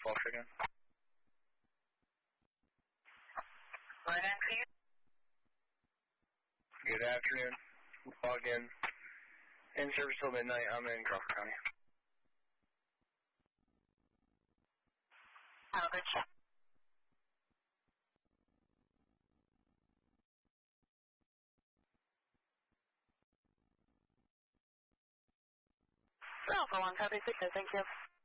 False again. Right after you. Good afternoon. Log in. In service till midnight. I'm in Crawford County. Have a good shift. For 1 copy 6, thank you.